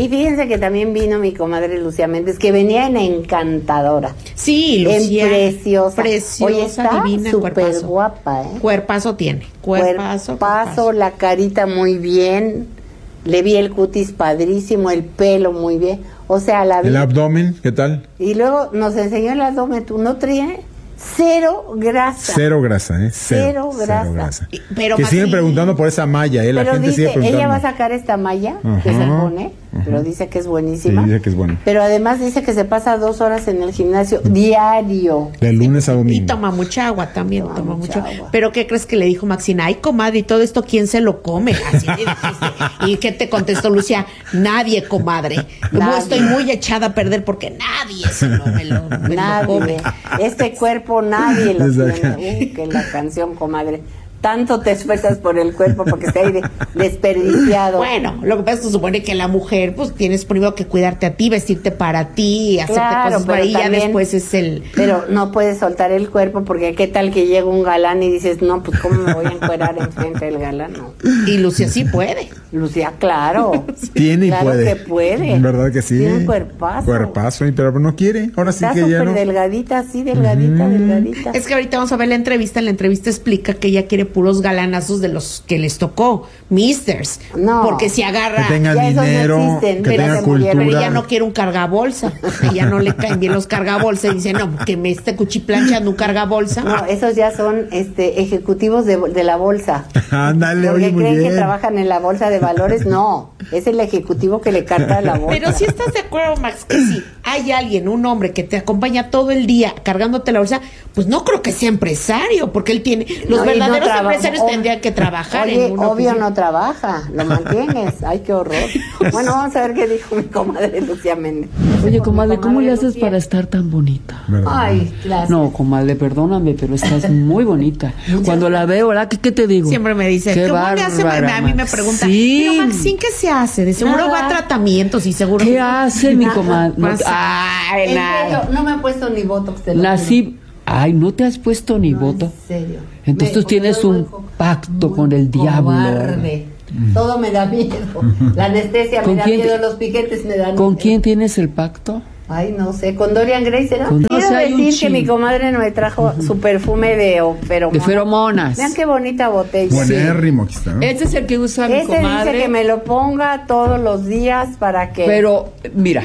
Y fíjense que también vino mi comadre Lucía Méndez, que venía en encantadora. Sí, Lucía. En preciosa. Preciosa, Oye, está divina, súper cuerpazo. guapa, Cuerpazo tiene. Cuerpazo, la carita muy bien. Le vi el cutis padrísimo, el pelo muy bien. O sea, la vi. ¿El abdomen? ¿Qué tal? Y luego nos enseñó el abdomen. ¿Tú no traes? Cero grasa. Cero grasa, ¿eh? Cero grasa. Pero que siguen preguntando por esa malla, ¿eh? La pero gente dice, sigue preguntando. ella va a sacar esta malla que se pone, pero dice que es buenísima. Sí, dice que es buena. Pero además dice que se pasa 2 horas en el gimnasio diario. De lunes a domingo. Y toma mucha agua también, toma mucho. agua. Pero ¿qué crees que le dijo Maxina? Ay, comadre, ¿y todo esto quién se lo come? Así le dijiste. ¿Y qué te contestó Lucía? Nadie, comadre. Nadie. Estoy muy echada a perder porque nadie se lo, me lo come. Este cuerpo nadie lo tiene. Que la canción, comadre. Tanto te esfuerzas por el cuerpo porque está ahí desperdiciado. Bueno, lo que pasa es que se supone que la mujer, pues tienes primero que cuidarte a ti, vestirte para ti, hacerte cosas para ella, ya después es el... Pero no puedes soltar el cuerpo porque qué tal que llega un galán y dices, no, pues cómo me voy a encuerar enfrente del galán, no. Y Lucía sí puede. Lucía, claro. Tiene y claro puede. que puede. ¿Verdad que sí? Tiene un cuerpazo. Cuerpazo, pero no quiere. Ahora sí Está que ya súper no. delgadita, sí, delgadita. Es que ahorita vamos a ver la entrevista. En la entrevista explica que ella quiere puros galanazos de los que les tocó, misters. No. Porque si agarra... Que tenga Ya esos no dinero, existen, que pero tenga se murieron. Pero cultura. ella no quiere un cargabolsa. Ella no le caen bien los cargabolsa. Y dice, no, que me esté cuchiplanchando un cargabolsa. No, esos ya son ejecutivos de la bolsa. Ándale, Porque oye, muy creen bien. que trabajan en la bolsa de valores. No, es el ejecutivo que le carga la bolsa. Pero si estás de acuerdo, Max, que si hay alguien, un hombre que te acompaña todo el día cargándote la bolsa, pues no creo que sea empresario, porque él tiene... Los No, y verdaderos no trabaja. empresarios tendrían que trabajar Oye, en una obvio oficina. no trabaja, lo mantienes. Ay, qué horror. Bueno, vamos a ver qué dijo mi comadre Lucía Méndez. Oye, comadre, ¿cómo le haces Lucía. para estar tan bonita? ¿Verdad? Ay, gracias. No, comadre, perdóname, pero estás muy bonita. Cuando la veo, ¿verdad? ¿Qué te digo? Siempre me dice, Qué ¿cómo le hace? bárbara, A mí me Max. pregunta, Sí. pero Maxine, ¿qué se hace? De seguro Nada. va a tratamientos y seguro... ¿Qué hace mi Nada. comadre? No, Pasa. ay, En nada. serio, no me he puesto ni botox. te lo Nací. Ay, ¿no te has puesto ni juro. voto? En serio. Entonces tú tienes un pacto con el diablo. Cobarde. Todo me da miedo. La anestesia me ¿Con da quién miedo, te- los piquetes me dan ¿Con miedo. quién tienes el pacto? Ay, no sé, con Dorian Gray será. Con- Quiero O sea, hay un decir que mi chingo. comadre me trajo su perfume de feromonas. De feromonas. Vean qué bonita botella. Buenérrimo, aquí está, ¿no? Este es el que usa mi Ese comadre. dice que me lo ponga todos los días para que... Pero, mira,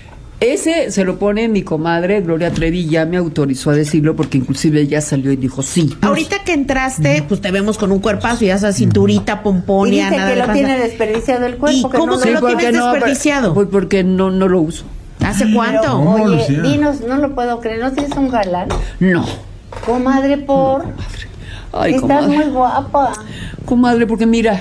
ese se lo pone mi comadre Gloria Trevi, ya me autorizó a decirlo porque inclusive ella salió y dijo sí. Ahorita que entraste, pues te vemos con un cuerpazo y esa cinturita y pomponia, dice nada que de lo panza. tiene desperdiciado el cuerpo. ¿Y que cómo no se lo- lo tienes pero- desperdiciado? pues porque no lo uso. ¿Hace Pero, cuánto? ¿Cómo, oye, Lucía? dinos, no lo puedo creer, ¿no tienes un galán? No. Comadre, por... Ay, Estás comadre. muy guapa. Comadre, porque mira.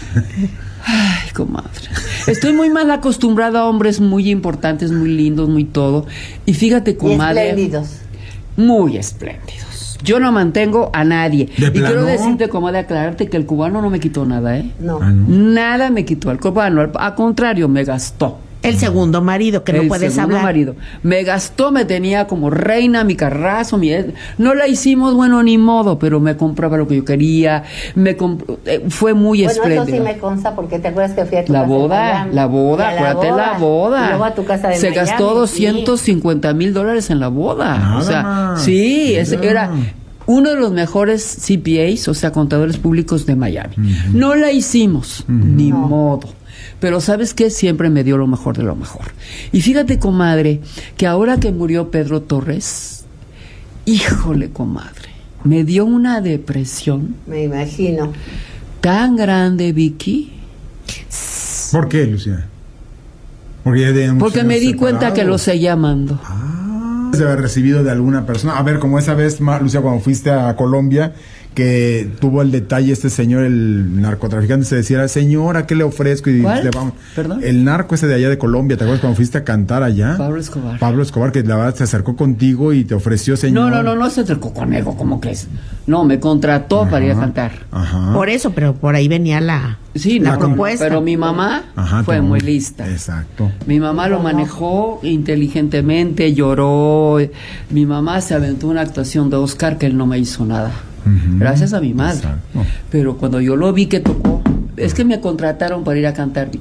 Ay, comadre. Estoy muy mal acostumbrada a hombres muy importantes, muy lindos, muy todo. Y fíjate, Y comadre. espléndidos. Muy espléndidos. Yo no mantengo a nadie. ¿De Y plano? quiero decirte, comadre, aclararte que el cubano no me quitó nada, ¿eh? No. Ah, ¿no? Nada me quitó. El cubano, al contrario, me gastó. El segundo marido, que no El puedes segundo hablar. marido. Me gastó, me tenía como reina, mi carrazo, no la hicimos, bueno, ni modo, pero me compraba lo que yo quería, fue muy Bueno, eso espléndido. sí me consta porque te acuerdas que fui a tu La casa en boda, Miami. la boda, Y a acuérdate la boda. Y luego a tu casa de Se Miami, gastó sí. $250,000 en la boda. Nada o sea, más. sí, Mira. era uno de los mejores CPAs, o sea, contadores públicos de Miami. No la hicimos, ni No. modo. Pero ¿sabes qué? Siempre me dio lo mejor de lo mejor. Y fíjate, comadre, que ahora que murió Pedro Torres, híjole, comadre, me dio una depresión Me imagino. tan grande, Vicky. ¿Por qué, Lucía? Porque, ya teníamos Porque me años di cuenta que lo separados. seguía amando. De haber recibido de alguna persona. A ver, como esa vez, Lucía, cuando fuiste a Colombia, que tuvo el detalle este señor, el narcotraficante, se decía, señora, ¿qué le ofrezco? Y ¿Cuál? le vamos. ¿Perdón? El narco ese de allá de Colombia, ¿te acuerdas cuando fuiste a cantar allá? Pablo Escobar. Pablo Escobar, que la verdad se acercó contigo y te ofreció, señor. No se acercó conmigo, ¿cómo crees? No, me contrató para ir a cantar. Ajá. Por eso, pero por ahí venía la, Sí, la no, propuesta. pero mi mamá Ajá, fue tu muy mamá. lista. Exacto. Mi mamá lo manejó inteligentemente, lloró. Mi mamá se aventó una actuación de Oscar que él no me hizo nada. Ujú. Gracias a mi madre. Exacto. Pero cuando yo lo vi que tocó, es que me contrataron para ir a cantar, Vicky.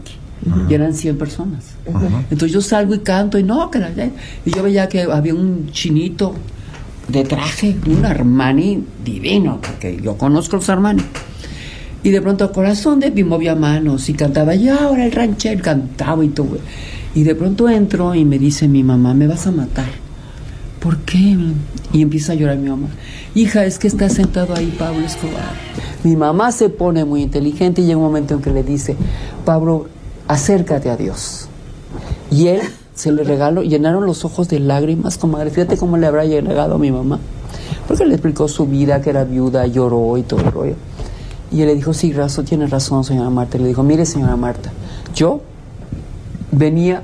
Y eran 100 personas. Ajá. Entonces yo salgo y canto y no, y yo veía que había un chinito de traje, un Armani divino, porque yo conozco los Armani. Y de pronto corazón de mí movía manos y cantaba, y ahora el ranchero cantaba y todo. Y de pronto entro y me dice mi mamá, me vas a matar. ¿Por qué? Y empieza a llorar mi mamá. Hija, es que está sentado ahí Pablo Escobar. Mi mamá se pone muy inteligente y llega un momento en que le dice, Pablo, acércate a Dios. Y él se le regaló, llenaron los ojos de lágrimas, comadre. Fíjate cómo le habrá llegado a mi mamá. Porque le explicó su vida, que era viuda, lloró y todo el rollo. Y él le dijo, sí, tiene razón, señora Marta. Y le dijo, mire, señora Marta, yo venía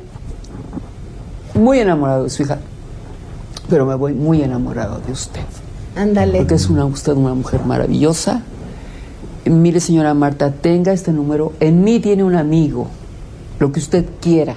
muy enamorado de su hija, pero me voy muy enamorado de usted. Ándale. Porque es usted una mujer maravillosa. Mire, señora Marta, tenga este número. En mí tiene un amigo, lo que usted quiera.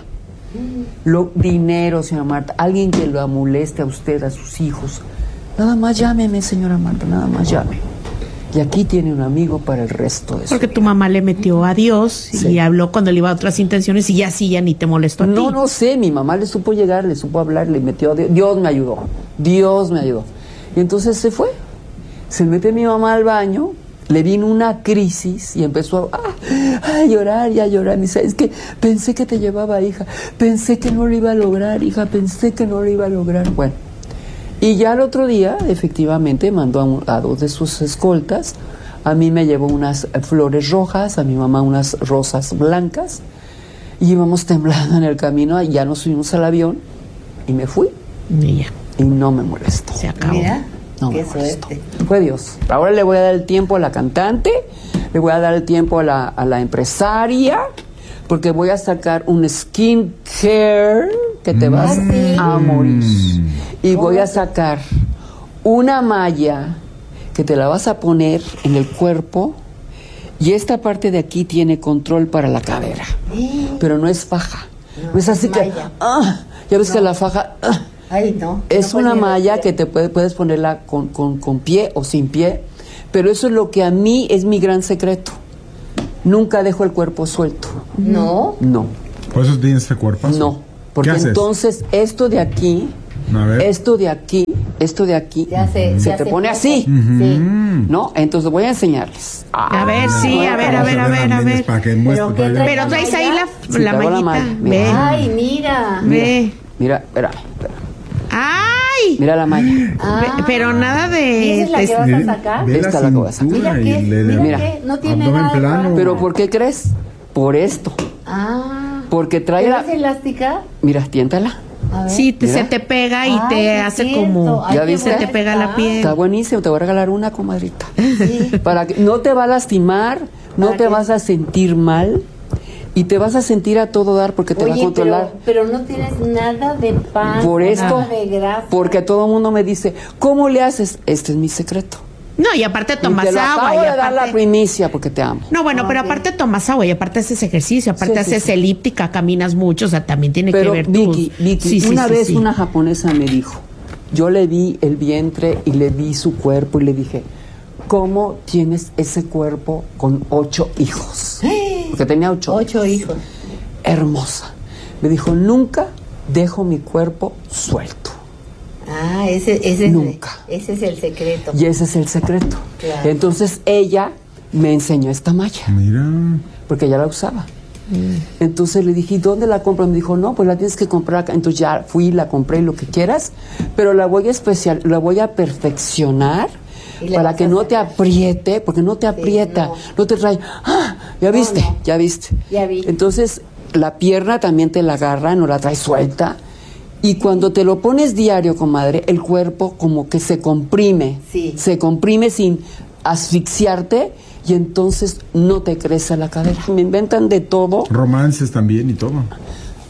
Dinero, señora Marta, alguien que lo moleste a usted, a sus hijos. Nada más llámeme, señora Marta, nada más llame. Y aquí tiene un amigo para el resto de su Porque vida. tu mamá le metió a Dios Sí. y habló cuando le iba a otras intenciones y ya sí, ya ni te molestó a ti. No sé, mi mamá le supo llegar, le supo hablar, le metió a Dios. Dios me ayudó. Y entonces se fue. Se mete mi mamá al baño, le vino una crisis y empezó a llorar y a llorar. Me dice, es que pensé que te llevaba, hija. Pensé que no lo iba a lograr, hija. Pensé que no lo iba a lograr. Bueno. Y ya el otro día, efectivamente, mandó a 2 de sus escoltas. A mí me llevó unas flores rojas, a mi mamá unas rosas blancas. Y íbamos temblando en el camino, y ya nos subimos al avión y me fui. Y ya, Y no me molestó. se acabó. Mira, No qué me molestó. suerte. Fue Dios. Ahora le voy a dar el tiempo a la cantante, le voy a dar el tiempo a la empresaria, porque voy a sacar un skin care que te vas sí. a morir. Y voy a sacar una malla que te la vas a poner en el cuerpo, y esta parte de aquí tiene control para la cadera. Pero no es faja. No es así que... malla. Ya ves que la faja... Ay, no. Es no una puedes malla ni que te puedes ponerla con pie o sin pie, pero eso es lo que a mí es mi gran secreto. Nunca dejo el cuerpo suelto. No. No, ¿Por eso tienes ese cuerpo? no. Porque ¿Qué haces? entonces esto de aquí, A ver. esto de aquí, se te pone así, Sí. ¿no? Entonces voy a enseñarles. A ver, sí, a ver. Para que muestre. ¿Pero qué para que- Pero traes ahí Sí, la traigo la mallita. malla, Ve, mira. Ay, mira. ve. Mira, espera. ¡Ay! Mira la malla. Pero nada ¿Esa de... es la que vas a sacar? Ve la Esta es la que voy a sacar. cintura Mira y que, el mira Mira. que no tiene abdomen nada. plano. Pero ¿por qué crees? Por esto. Ah. Porque trae ¿Pero la... es elástica? Mira, tiéntala. A ver. Sí, Mira. se te pega y Ay, te sí es hace cierto. como... Ay, ¿Ya qué viste? buena Se te pega la está. piel. Está buenísimo, te voy a regalar una, comadrita. Sí. Para que no te va a lastimar, no ¿Para te qué? vas a sentir mal y te vas a sentir a todo dar porque te va a Oye, controlar. pero no tienes nada de pan, Por esto, nada de grasa. porque todo el mundo me dice, ¿cómo le haces? Este es mi secreto. No, y aparte Y tomas te lo agua. acabo Y de dar la aparte... primicia porque te amo. No, bueno, pero Ok. aparte tomas agua y aparte haces ejercicio, aparte Sí, sí, haces sí. elíptica, caminas mucho, o sea, también tiene Pero que ver Vicky, Sí, sí, una sí, vez sí. una japonesa me dijo, yo le vi el vientre y le vi su cuerpo y le dije, ¿cómo tienes ese cuerpo con 8 hijos? Porque tenía 8. 8 hijos. Hermosa. Me dijo, nunca dejo mi cuerpo suelto. Ah, ese Nunca. es el secreto. Y ese es el secreto. Claro. Entonces ella me enseñó esta malla, Mira. porque ella la usaba. Entonces le dije, ¿y dónde la compro? Me dijo, no, pues la tienes que comprar acá. Entonces ya fui, la compré, lo que quieras, pero la voy a perfeccionar Y le para vas que a no te sacar. apriete, porque no te aprieta, no te trae, ya viste, no. ya viste. Ya vi. Entonces la pierna también te la agarra, no la trae suelta. Y cuando te lo pones diario, comadre, el cuerpo como que se comprime. Sí. Se comprime sin asfixiarte y entonces no te crece la cadera. Me inventan de todo. Romances también y todo.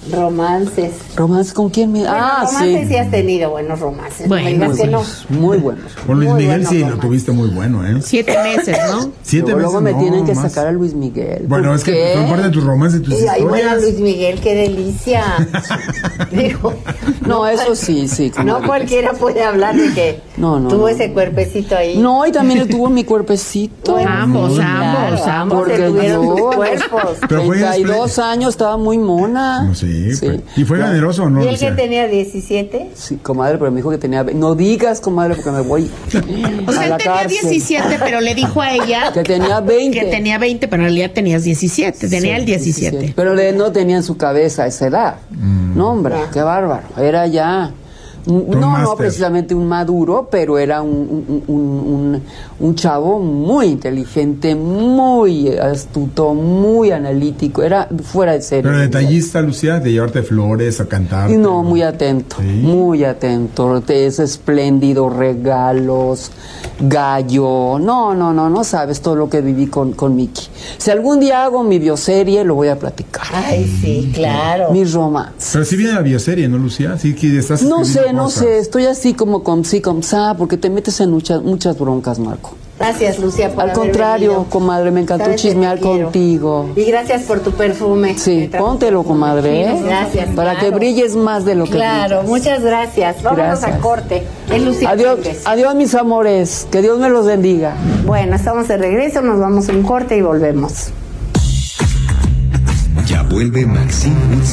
Romances. ¿Romance con quién? Bueno, romances sí has tenido buenos romances. Bueno, no me digas que no. Muy buenos. Con Luis Muy Miguel buenos sí, lo romances. tuviste muy bueno, ¿eh? 7 meses, ¿no? 7 Luego, meses. luego me no, tienen que más. sacar a Luis Miguel. Bueno, ¿Por es que qué? son parte de tus romances, de tus Y ay, bueno, historias. Luis Miguel, qué delicia. Digo, No, eso sí, no comadre. cualquiera puede hablar de que No, no, tuvo no. ese cuerpecito ahí. No, y también él tuvo mi cuerpecito. Bueno, Ambos, sí, ambos, claro, ambos. porque Porque tuvieron yo, sus cuerpos. Pero fue 32 años, estaba muy mona. No, sí, pues. ¿Y fue generoso o no? ¿Y él Lucía? que tenía 17? Sí, comadre, pero me dijo que tenía... No digas, comadre, porque me voy O sea, a él la tenía cárcel. 17, pero le dijo a ella Que tenía 20. que tenía 20, pero en realidad tenías 17. Tenía Sí, el 17. Pero no tenía en su cabeza esa edad. No, hombre, qué bárbaro. Era ya... No máster. precisamente un maduro, pero era un chavo muy inteligente, muy astuto, muy analítico. Era fuera de serie. Pero detallista, Lucía, de llevarte flores, a cantar. Y no, muy atento, Sí. muy atento. Es espléndido, regalos, gallo. No sabes todo lo que viví con Miki. Si algún día hago mi bioserie, lo voy a platicar. Ay, sí, claro. Mis romances. Pero sí viene la bioserie, ¿no, Lucía? Sí que estás No escribiendo cosas. sé, estoy así como porque te metes en muchas broncas, Marco. Gracias, Lucía, por Al haber contrario, venido. comadre, me encantó Sabes que chismear te quiero. contigo. Y gracias por tu perfume. Sí, Me trajo póntelo, perfume. comadre, ¿eh? Gracias. Para que claro. brilles más de lo que Claro, brillas. muchas gracias. Vámonos Gracias. a corte. Es Lucía Adiós, Méndez. adiós, mis amores. Que Dios me los bendiga. Bueno, estamos de regreso, nos vamos a un corte y volvemos. Ya vuelve Maxine Woods